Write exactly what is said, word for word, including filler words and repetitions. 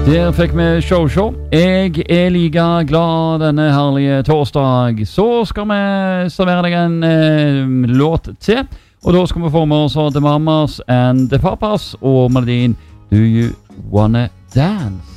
Der fikk vi show-show. Jeg er like glad denne herlige torsdag. Så skal vi servere deg en eh, låt til. Og da skal vi få med oss The Mamas and The Papas og melodien Do You Wanna Dance?